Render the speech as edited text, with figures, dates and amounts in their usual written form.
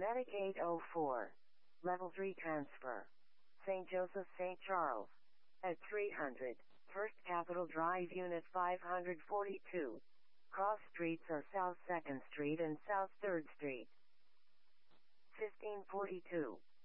Medic 804. Level 3 transfer. St. Joseph, St. Charles. At 300. First Capitol Drive, Unit 542. Cross streets are South 2nd Street and South 3rd Street. 1542.